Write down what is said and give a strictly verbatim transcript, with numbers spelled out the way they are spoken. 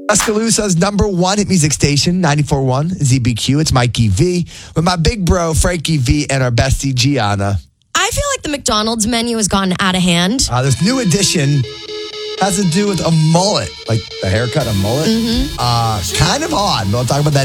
Tuscaloosa's number one hit music station, ninety-four point one Z B Q. It's Mikey V with my big bro, Frankie V, and our bestie, Gianna. I feel like the McDonald's menu has gone out of hand. Uh, this new edition has to do with a mullet, like the haircut, a mullet. Mm-hmm. Uh, kind of odd, but I'll talk about that